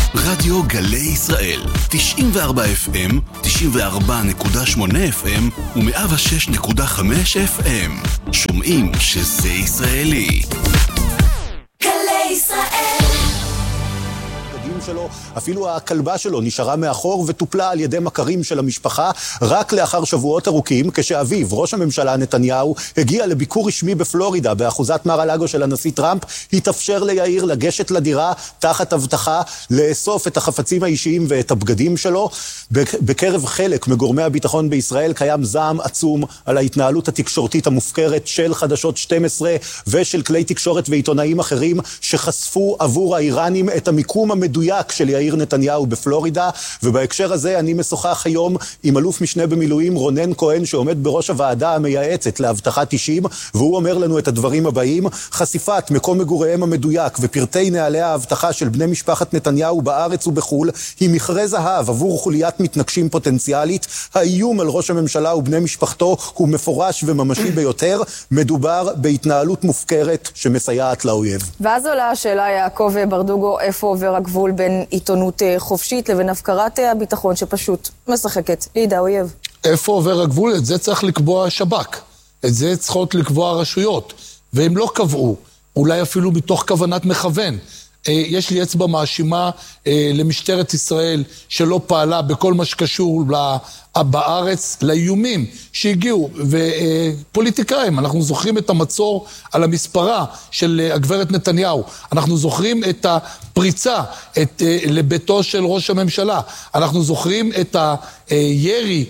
רדיו גלי ישראל, 94 FM, 94.8 FM ו106.5 FM. שומעים שזה ישראלי. גלי ישראל. שלו, אפילו הכלבה שלו נשארה מאחור וטופלה על ידי מכרים של המשפחה רק לאחר שבועות ארוכים, כשאביו, ראש הממשלה נתניהו, הגיע לביקור רשמי בפלורידה באחוזת מר-a-לאגו של הנשיא טראמפ. התאפשר ליאיר לגשת לדירה תחת הבטחה לאסוף את החפצים האישיים ואת הבגדים שלו. בקרב חלק מגורמי הביטחון בישראל קיים זעם עצום על ההתנהלות התקשורתית המופקרת של חדשות 12 ושל כלי תקשורת ועיתונאים אחרים שחשפו עבור האיראנים את המיקום המדויק של יאיר נתניהו בפלורידה. ובהקשר הזה אני משוחח היום עם אלוף משנה במילואים רונן כהן, שעומד בראש הוועדה המייעצת לאבטחת אישים, והוא אומר לנו את הדברים הבאים: חשיפת מקום מגוריהם המדויק ופרטי נהלי האבטחה של בני משפחת נתניהו בארץ ובחול היא מכרה זהב עבור חוליית מתנגשים פוטנציאלית. האיום על ראש הממשלה ובני משפחתו הוא מפורש וממשי ביותר. מדובר בהתנהלות מופקרת שמסייעת לאויב. ואז עולה השאלה, יעקב ברדוגו, איפה עובר הגבול בין עיתונות חופשית לבין הפקרת הביטחון שפשוט משחקת לידי האויב? איפה עובר הגבול? את זה צריך לקבוע שב"כ. את זה צריכות לקבוע הרשויות. והם לא קבעו, אולי אפילו מתוך כוונת מכוון. יש לי אצבע מאשימה למשטרת ישראל שלא פעלה בכל מה שקשור בארץ לאיומים שהגיעו. ופוליטיקאים, אנחנו זוכרים את המצור על המספרה של הגברת נתניהו, אנחנו זוכרים את הפריצה לביתו של ראש הממשלה, אנחנו זוכרים את הירי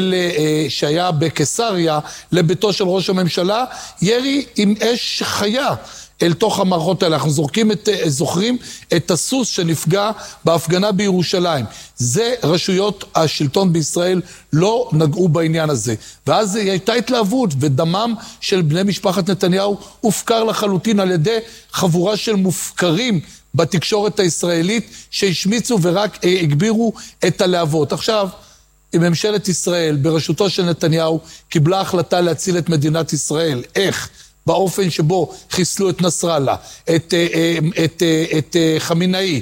שהיה בקיסריה לביתו של ראש הממשלה, ירי עם אש חיה אל תוך המערכות האלה. אנחנו זוכרים את הסוס שנפגע בהפגנה בירושלים. זה רשויות השלטון בישראל לא נגעו בעניין הזה. ואז הייתה התלהבות, ודמם של בני משפחת נתניהו הופקר לחלוטין על ידי חבורה של מופקרים בתקשורת הישראלית שהשמיצו ורק הגבירו את הלהבות. עכשיו, ממשלת ישראל בראשותו של נתניהו קיבלה החלטה להציל את מדינת ישראל. איך? באופן שבו חיסלו את נסראללה, את חמינאי,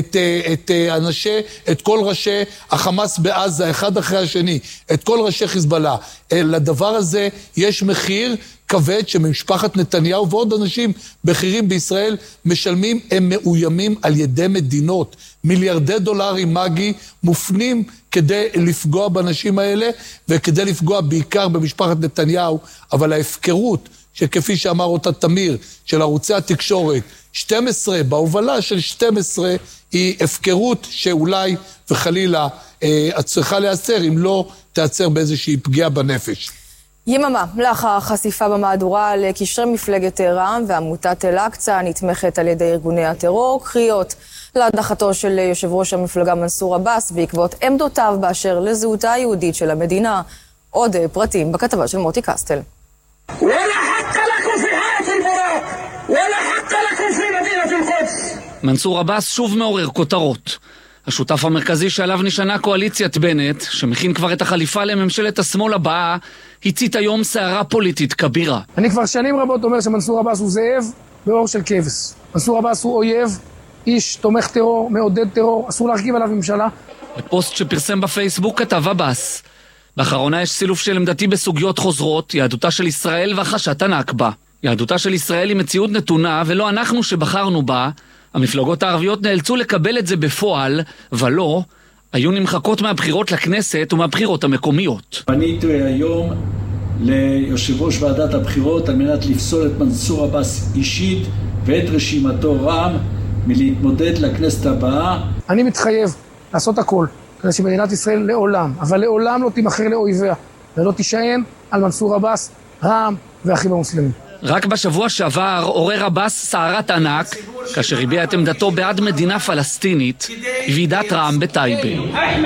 את כל ראשי החמאס בעזה, אחד אחרי השני, את כל ראשי חיזבאללה. לדבר הזה יש מחיר כבד שמשפחת נתניהו ועוד אנשים בכירים בישראל משלמים. הם מאוימים על ידי מדינות. מיליארדי דולרים מגי מופנים כדי לפגוע באנשים האלה וכדי לפגוע בעיקר במשפחת נתניהו. אבל ההפקרות שכפי שאמר אותה תמיר, של ערוצי התקשורת, 12, בהובלה של 12, היא הפקרות שאולי וחלילה צריכה להיעצר, אם לא תיעצר באיזושהי פגיעה בנפש. יממה לאחר החשיפה במהדורה לקשרי מפלגת רע"מ ועמותת אל-אקצא נתמכת על ידי ארגוני הטרור, קריאות להדחתו של יושב ראש המפלגה מנסור עבאס בעקבות עמדותיו באשר לזהותה היהודית של המדינה. עוד פרטים בכתבה של מוטי קסטל. ولا حق لكم في حياة البراق ولا حق لكم في مدينة القدس. מנסור עבאס שוב מעורר כותרות. השותף המרכזי שעליו נשענה קואליציית בנט, שמכין כבר את החליפה לממשלת השמאל הבאה, הצית היום סערה פוליטית כבירה. אני כבר שנים רבות אומר שמנסור עבאס הוא זאב באור של כבש. מנסור עבאס הוא אויב, איש תומך טרור, מעודד טרור, אסור להרכיב עליו ממשלה. בפוסט שפרסם בפייסבוק כתב עבאס: באחרונה יש סילוף של עמדתי בסוגיות חוזרות, יהדותה של ישראל והחשת הנכבה. יהדותה של ישראל היא מציאות נתונה ולא אנחנו שבחרנו בה. המפלגות הערביות נאלצו לקבל את זה בפועל, ולא היו נמחקות מהבחירות לכנסת ומהבחירות המקומיות. פניתי היום ליושב ראש ועדת הבחירות על מנת לפסול את מנסור עבאס אישית ואת רשימתו רע"מ מלהתמודד לכנסת הבאה. אני מתחייב לעשות הכל כדי שמדינת ישראל לעולם, אבל לעולם לא תימכר לאויביה, ולא תישען על מנסור עבאס, רע"מ והאחים המוסלמים. רק בשבוע שעבר עורר עבאס סערת ענק, כאשר הביע את עמדתו בעד מדינה פלסטינית, בוועידת רע"מ בטייבה.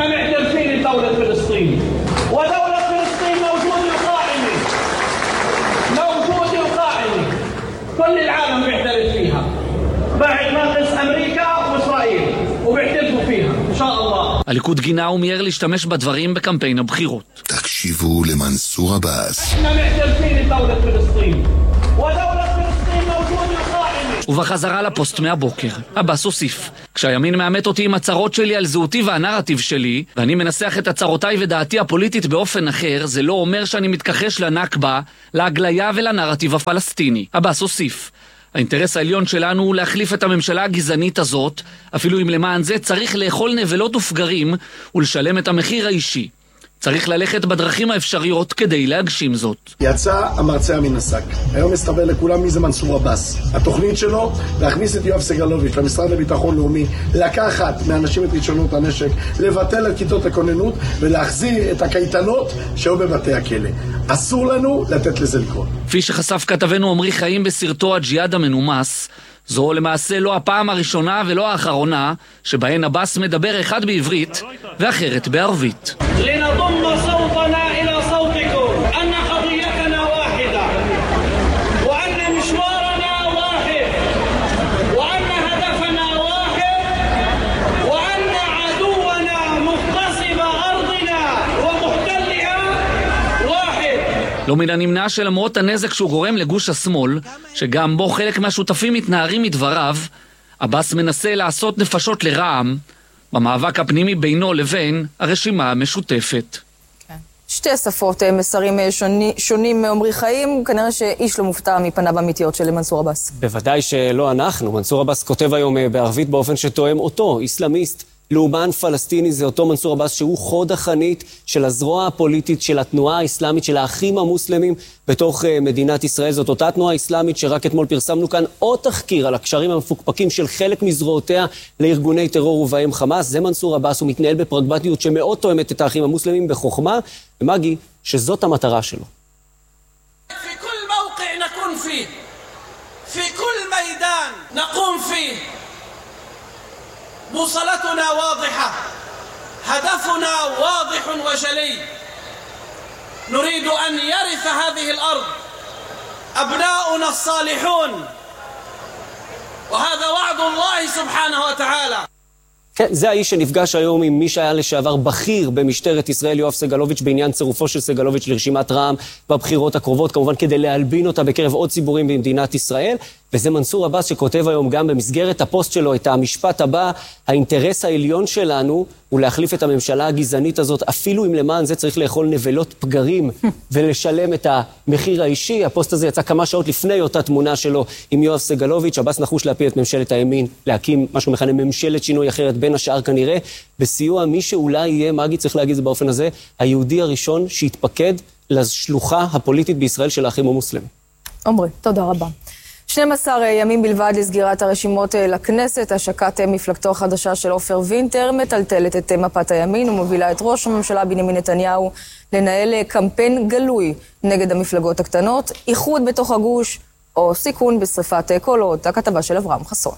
كل العالم بيعترف فيها بعد ناقص امريكا واسرائيل وبيعترفوا فيها ان شاء الله. הליכוד גינה ומיהר להשתמש בדברים בקמפיין הבחירות. תקשיבו למנסור עבאס. احنا معترفين بدولة فلسطين ودولة فلسطين موجودة قائمة. ובחזרה לפוסט מהבוקר, עבאס הוסיף: כשהימין מאמת אותי עם הצרות שלי על זהותי והנרטיב שלי, ואני מנסח את הצרותיי ודעתי הפוליטית באופן אחר, זה לא אומר שאני מתכחש לנכבה, להגליה ולנרטיב הפלסטיני. עבאס הוסיף: האינטרס העליון שלנו הוא להחליף את הממשלה הגזענית הזאת, אפילו אם למען זה צריך לאכול נבלות ופגרים ולשלם את המחיר האישי. צריך ללכת בדרכים האפשריות כדי להגשים זאת. יצא המרצע מן השק. היום מסתבר לכולם מי זה מנסור עבאס. התוכנית שלו להכניס את יואב סגלוביץ' למשרד לביטחון לאומי, לקחת מאנשים את רישיונות הנשק, לבטל את כיתות הכוננות ולהחזיר את הקייטנות שהיו בבתי הכלא. אסור לנו לתת לזה לקרות. כפי שחשף כתבנו עמרי חיים בסרטו הג'יהאד המנומס, זו למעשה לא הפעם הראשונה ולא האחרונה שבהן עבאס מדבר אחד בעברית ואחרת בערבית. لنضم صوتنا إلى صوتكم أن قضيتنا واحدة وأن مشوارنا واحد وأن هدفنا واحد وأن عدونا مغتصب أرضنا ومحتلها واحد. לא מן הנמנע שלמרות הנזק שהוא גורם לגוש השמאל, שגם בו חלק מהשותפים מתנערים מדבריו, עבאס מנסה לעשות נפשות לרעם במאבק הפנימי בינו לבין הרשימה המשותפת. שתי שפות, מסרים שונים מעמרי חיים, כנראה שאיש לא מופתע מפניו האמיתיות של מנסור עבאס. בוודאי שלא אנחנו. מנסור עבאס כותב היום בערבית באופן שתואם אותו, איסלאמיסט, לאומן פלסטיני. זה אותו מנסור עבאס שהוא חוד החנית של הזרוע הפוליטית של התנועה האסלאמית, של האחים המוסלמים בתוך מדינת ישראל. זאת אותה תנועה אסלאמית שרק אתמול פרסמנו כאן עוד תחקיר על הקשרים המפוקפקים של חלק מזרועותיה לארגוני טרור ובהם חמאס. זה מנסור עבאס, הוא מתנהל בפרגמטיות שמאוד תואמת את האחים המוסלמים בחוכמה, ומגי שזאת המטרה שלו. في كل موقع نكون فيه في كل ميدان نقوم فيه بوصلتنا واضحة هدفنا واضح وجلي نريد أن يرث هذه الأرض أبناؤنا الصالحون وهذا وعد الله سبحانه وتعالى. כן, זה האיש שנפגש היום עם מי שהיה לשעבר בכיר במשטרת ישראל, יואב סגלוביץ', בעניין צירופו של סגלוביץ' לרשימת רע"מ בבחירות הקרובות, כמובן כדי להלבין אותה בקרב עוד ציבורים במדינת ישראל. וזה מנסור עבאס שכותב היום גם במסגרת הפוסט שלו את המשפט הבא: האינטרס העליון שלנו הוא להחליף את הממשלה הגזענית הזאת, אפילו אם למען זה צריך לאכול נבלות פגרים ולשלם את המחיר האישי. הפוסט הזה יצא כמה שעות לפני אותה תמונה שלו עם יואב סגלוביץ'. עבאס נחוש להפיל את ממשלת הימין, להקים משהו מכנה ממשלת שינוי אחרת, בין השאר כנראה בסיוע מי שאולי יהיה, מגי צריך להגיד זה באופן הזה, היהודי הראשון שהתפקד לשלוחה הפוליטית בישראל של האחים המוסלמים. עמרי, תודה רבה. 12 ימים בלבד לסגירת הרשימות לכנסת, השקת מפלגתו החדשה של עופר וינטר מטלטלת את מפת הימין ומובילה את ראש הממשלה בנימין נתניהו לנהל קמפיין גלוי נגד המפלגות הקטנות, איחוד בתוך הגוש או סיכון בשריפת קולות. הכתבה של אברהם חסון.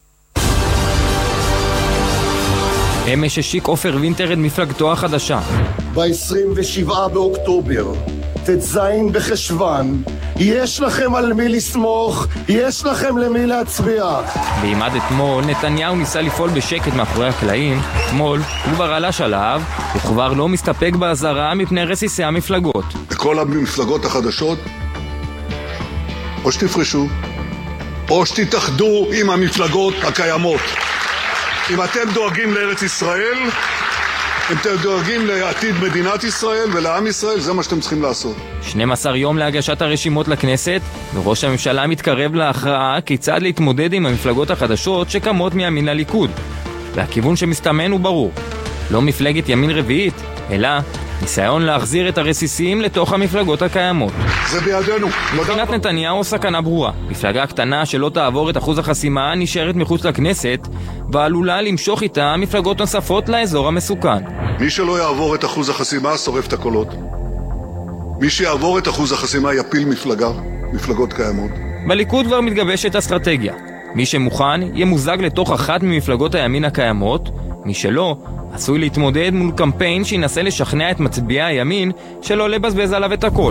אמש השיק עופר וינטר את מפלגתו החדשה. ב-27 באוקטובר, ט"ז בחשוון, יש לכם על מי לסמוך, יש לכם למי להצביע. ועימד אתמול, נתניהו ניסה לפעול בשקט מאחורי הקלעים. אתמול הוא כבר עלה שלב, הוא כבר לא מסתפק בהזרה מפני רסיסי המפלגות. בכל המפלגות החדשות, או שתפרשו, או שתתאחדו עם המפלגות הקיימות. אם אתם דואגים לארץ ישראל, אם אתם דואגים לעתיד מדינת ישראל ולעם ישראל, זה מה שאתם צריכים לעשות. 12 יום להגשת הרשימות לכנסת, וראש הממשלה מתקרב להכרעה כיצד להתמודד עם המפלגות החדשות שקמות מימין לליכוד. והכיוון שמסתמן הוא ברור. לא מפלגת ימין רביעית, אלא ניסיון להחזיר את הרסיסים לתוך המפלגות הקיימות. זה בידינו. מבחינת נתניהו סכנה ברורה. מפלגה קטנה שלא תעבור את אחוז החסימה נשארת מחוץ לכנסת, ועלולה למשוך איתה מפלגות נוספות לאזור המסוכן. מי שלא יעבור את אחוז החסימה שורף את הקולות. מי שיעבור את אחוז החסימה יפיל מפלגות קיימות. בליכוד כבר מתגבשת אסטרטגיה. מי שמוכן ימוזג לתוך אחת ממפלגות הימין הקיימות, מי שלא עשוי להתמודד מול קמפיין שינסה לשכנע את מצביעי הימין שלא לבזבז עליו את הכל.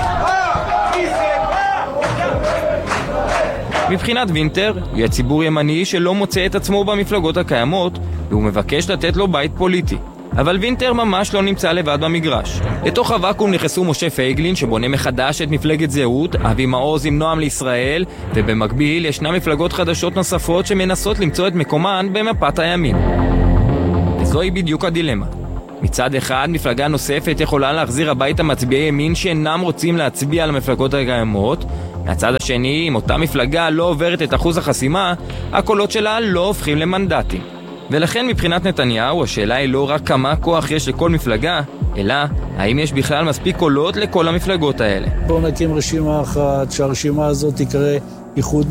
מבחינת וינטר, הוא ציבור ימני שלא מוצא את עצמו במפלגות הקיימות, והוא מבקש לתת לו בית פוליטי. אבל וינטר ממש לא נמצא לבד במגרש. לתוך הוואקום נכנסו משה פייגלין שבונה מחדש את מפלגת זהות, אבי מעוז עם נועם לישראל, ובמקביל ישנה מפלגות חדשות נוספות שמנסות למצוא את מקומן במפת הימין. וזוהי בדיוק הדילמה. מצד אחד, מפלגה נוספת יכולה להחזיר הביתה מצביעי ימין שאינם רוצים להצביע על המפלגות הקיימות. מהצד השני, אם אותה מפלגה לא עוברת את אחוז החסימה, הקולות שלה לא הופכים למנדטים. ולכן מבחינת נתניהו, השאלה היא לא רק כמה כוח יש לכל מפלגה, אלא האם יש בכלל מספיק קולות לכל המפלגות האלה. בואו נקים רשימה אחת, שהרשימה הזאת תקרא איחוד